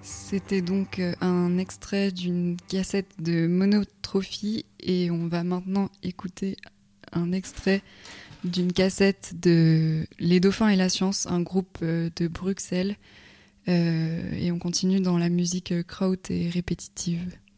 C'était donc un extrait d'une cassette de Monotrophie et on va maintenant écouter un extrait d'une cassette de Les Dauphins et la Science, un groupe de Bruxelles. Et on continue dans la musique kraut et répétitive.